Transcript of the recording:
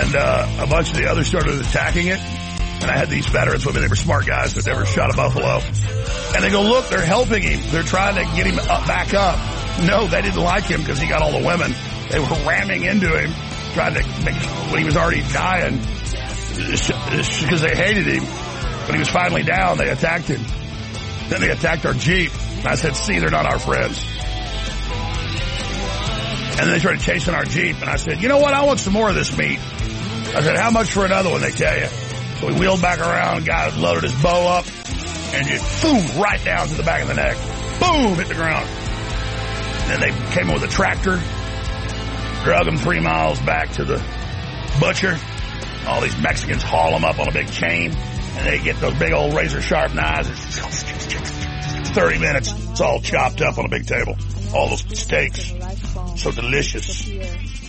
And a bunch of the others started attacking it. And I had these veterans with me. They were smart guys that never shot a buffalo. And they go, look, they're helping him. They're trying to get him back up. No, they didn't like him because he got all the women. They were ramming into him, trying to make when he was already dying because they hated him. When he was finally down, they attacked him. Then they attacked our Jeep. And I said, see, they're not our friends. And then they started chasing our Jeep. And I said, you know what? I want some more of this meat. I said, how much for another one? They tell you. So we wheeled back around. Guy loaded his bow up and just boom, right down to the back of the neck. Boom, hit the ground. And then they came in with a tractor, drug him 3 miles back to the butcher. All these Mexicans haul him up on a big chain, and they get those big old razor-sharp knives. 30 minutes, it's all chopped up on a big table. All those steaks, so delicious.